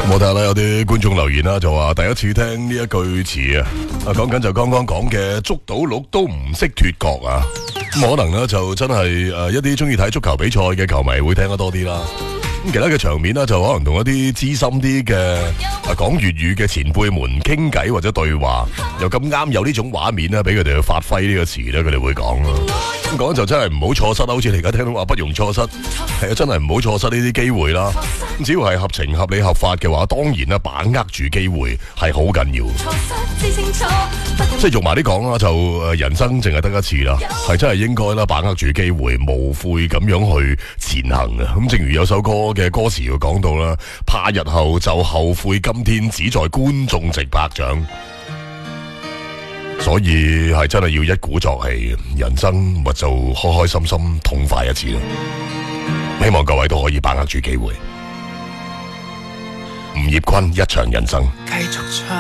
我睇下啦，有啲觀眾留言啦，就話第一次聽呢一句詞啊，講緊就剛剛講嘅捉到鹿都唔識脫角啊，咁可能呢，就真係一啲中意睇足球比賽嘅球迷會聽得多啲啦。咁其他嘅場面呢，就可能同一啲資深啲嘅講粵語嘅前輩們傾偈或者對話，又咁啱有呢種畫面呢，俾佢哋去發揮呢個詞呢，佢哋會講咯。咁講就真係唔好錯失啦，好似你而家聽到話不容錯失，係啊，真係唔好錯失呢啲機會啦。咁只要係合情合理合法嘅話，當然啦，把握住機會係好緊要。即係用埋啲講啦，就人生淨係得一次啦，係真係應該啦，把握住機會，無悔咁樣去前行啊！咁正如有首歌嘅歌詞要講到啦，怕日後就後悔今天只在觀眾席拍掌。所以係真係要一鼓作氣，人生咪就開開心心痛快一次咯。希望各位都可以把握住機會。吳業坤，一場人生。繼續唱。